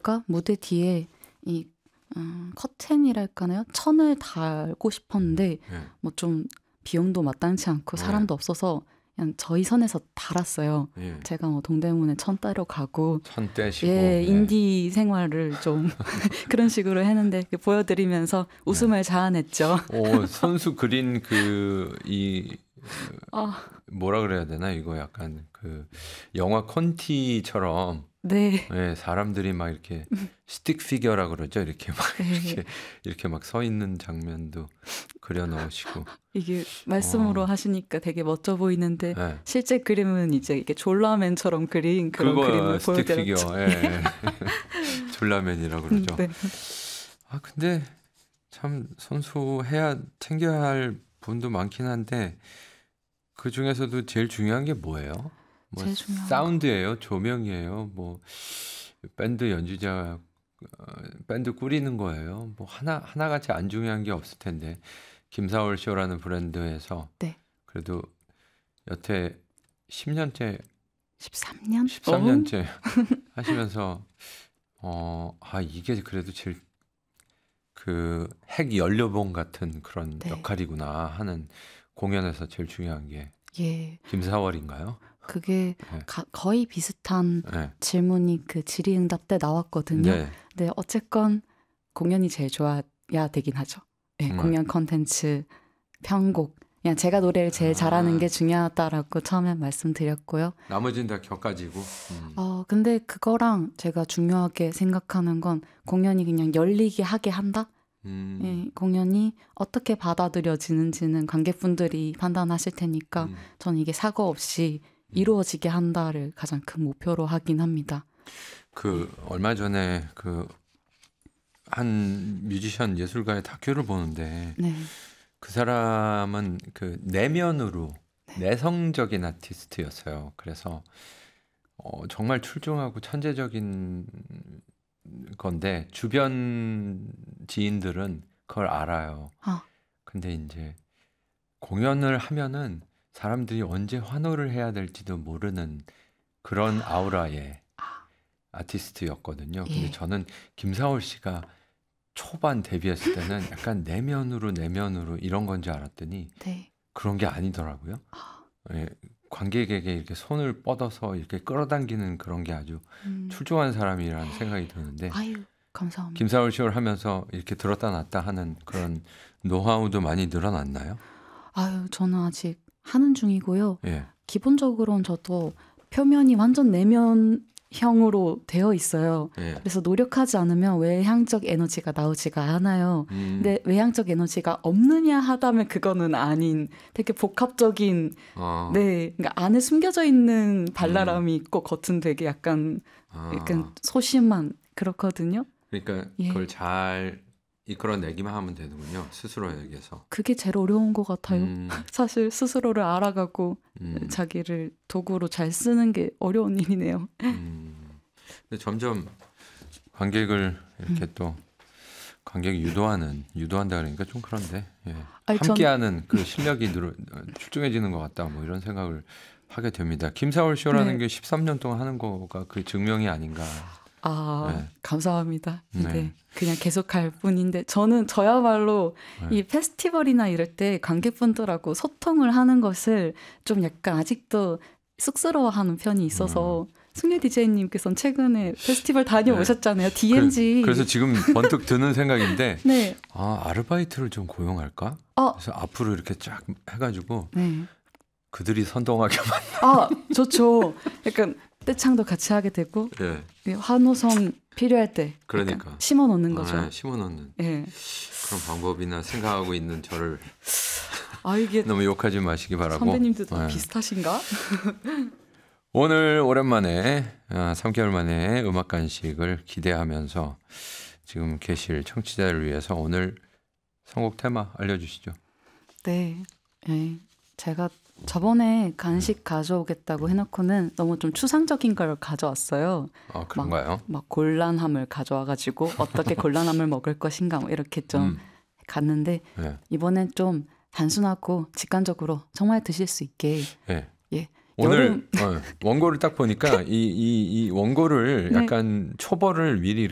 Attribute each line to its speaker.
Speaker 1: 보니까 무대 뒤에 이 커튼이랄까요? 천을 달고 싶었는데
Speaker 2: 예.
Speaker 1: 뭐 좀 비용도 마땅치 않고
Speaker 2: 네.
Speaker 1: 사람도 없어서 그냥 저희 선에서 달았어요.
Speaker 2: 예.
Speaker 1: 제가 뭐 동대문에 천 따러 가고
Speaker 2: 천 떼시고
Speaker 1: 예, 인디 생활을 좀 그런 식으로 했는데 보여드리면서 웃음을 자아냈죠.
Speaker 2: 선수 그린
Speaker 1: 아,
Speaker 2: 뭐라 그래야 되나 이거 약간 그 영화 콘티처럼
Speaker 1: 네.
Speaker 2: 예, 사람들이 막 이렇게 스틱 피겨라 그러죠. 이렇게 막
Speaker 1: 네.
Speaker 2: 이렇게 막 서 있는 장면도 그려 넣으시고
Speaker 1: 이게 말씀으로 하시니까 되게 멋져 보이는데
Speaker 2: 예.
Speaker 1: 실제 그림은 이제 이게 졸라맨처럼 그린 그런
Speaker 2: 그거
Speaker 1: 그림을
Speaker 2: 스틱 피겨
Speaker 1: 보여드렸죠.
Speaker 2: 예. 졸라맨이라 그러죠.
Speaker 1: 네.
Speaker 2: 근데 참 선수 챙겨야 할 분도 많긴 한데 그 중에서도 제일 중요한 게 뭐예요? 뭐
Speaker 1: 제일 중요한
Speaker 2: 사운드예요, 조명이에요, 뭐 밴드 연주자 밴드 꾸리는 거예요. 뭐 하나같이 안 중요한 게 없을 텐데 김사월 쇼라는 브랜드에서
Speaker 1: 네.
Speaker 2: 그래도 여태 10년째
Speaker 1: 13년?
Speaker 2: 13년째 하시면서 이게 그래도 제일 그 핵 연료봉 같은 그런
Speaker 1: 네.
Speaker 2: 역할이구나 하는 공연에서 제일 중요한 게
Speaker 1: 예.
Speaker 2: 김사월인가요?
Speaker 1: 그게
Speaker 2: 네.
Speaker 1: 거의 비슷한
Speaker 2: 네.
Speaker 1: 질문이 그 질의응답 때 나왔거든요.
Speaker 2: 네.
Speaker 1: 네, 어쨌건 공연이 제일 좋아야 되긴 하죠. 네, 공연 컨텐츠, 편곡. 그냥 제가 노래를 제일 잘하는 게 중요하다라고 처음에 말씀드렸고요.
Speaker 2: 나머지는 다 격가지고.
Speaker 1: 근데 그거랑 제가 중요하게 생각하는 건 공연이 그냥 열리게 하게 한다? 예, 공연이 어떻게 받아들여지는지는 관객분들이 판단하실 테니까 저는 이게 사고 없이 이루어지게 한다를 가장 큰 목표로 하긴 합니다.
Speaker 2: 얼마 전에 한 뮤지션 예술가의 다큐를 보는데
Speaker 1: 네.
Speaker 2: 그 사람은 그 내면으로 내성적인 아티스트였어요. 그래서 정말 출중하고 천재적인 건데 주변 지인들은 그걸 알아요. 근데 이제 공연을 하면은 사람들이 언제 환호를 해야 될지도 모르는 그런 아우라의 아티스트였거든요. 근데
Speaker 1: 예.
Speaker 2: 저는 김사월 씨가 초반 데뷔했을 때는 약간 내면으로 이런 건 줄 알았더니
Speaker 1: 네.
Speaker 2: 그런 게 아니더라고요. 예, 관객에게 이렇게 손을 뻗어서 이렇게 끌어당기는 그런 게 아주 출중한 사람이라는 생각이 드는데
Speaker 1: 아유, 감사합니다.
Speaker 2: 김사월 쇼를 하면서 이렇게 들었다 놨다 하는 그런 노하우도 많이 늘어났나요?
Speaker 1: 아유, 저는 아직 하는 중이고요.
Speaker 2: 예.
Speaker 1: 기본적으로는 저도 표면이 완전 내면형으로 되어 있어요.
Speaker 2: 예.
Speaker 1: 그래서 노력하지 않으면 외향적 에너지가 나오지가 않아요. 근데 외향적 에너지가 없느냐 하다면 그거는 아닌 되게 복합적인 네, 그러니까 안에 숨겨져 있는 발랄함이 있고 겉은 되게 약간 소심한 그렇거든요.
Speaker 2: 그러니까
Speaker 1: 예.
Speaker 2: 그걸 잘 이끌어내기만 하면 되는군요. 스스로에게서.
Speaker 1: 그게 제일 어려운 것 같아요. 사실 스스로를 알아가고 자기를 도구로 잘 쓰는 게 어려운 일이네요.
Speaker 2: 근데 점점 관객을 이렇게 또 관객이 유도한다 그러니까 좀 그런데 함께하는 그 실력이 출중해지는 것 같다. 뭐 이런 생각을 하게 됩니다. 김사월 쇼라는 게 13년 동안 하는 거가 그 증명이 아닌가. 네.
Speaker 1: 감사합니다.
Speaker 2: 네.
Speaker 1: 그냥 계속할 뿐인데 저야말로 이 페스티벌이나 이럴 때 관객분들하고 소통을 하는 것을 좀 약간 아직도 쑥스러워하는 편이 있어서 승려 DJ님께서는 최근에 페스티벌 다녀오셨잖아요. DMZ.
Speaker 2: 그래서 지금 번뜩 드는 생각인데
Speaker 1: 네.
Speaker 2: 아르바이트를 좀 고용할까? 그래서 앞으로 이렇게 쫙 해가지고 그들이 선동하게
Speaker 1: 좋죠. 약간 떼창도 같이 하게 되고 환호성 필요할 때
Speaker 2: 그러니까
Speaker 1: 심어 놓는 거죠.
Speaker 2: 심어 놓는
Speaker 1: 그런
Speaker 2: 방법이나 생각하고 있는 저를
Speaker 1: 이게
Speaker 2: 너무 욕하지 마시기 바라고.
Speaker 1: 선배님들도 비슷하신가?
Speaker 2: 오늘 오랜만에 3개월 만에 음악 간식을 기대하면서 지금 계실 청취자를 위해서 오늘 선곡 테마 알려주시죠.
Speaker 1: 네. 제가 저번에 간식 가져오겠다고 해놓고는 너무 좀 추상적인 걸 가져왔어요.
Speaker 2: 그런가요?
Speaker 1: 막 곤란함을 가져와가지고 어떻게 곤란함을 먹을 것인가 뭐 이렇게 좀 갔는데 이번엔 좀 단순하고 직관적으로 정말 드실 수 있게
Speaker 2: 오늘 원고를 딱 보니까 이 원고를 약간 초벌을 미리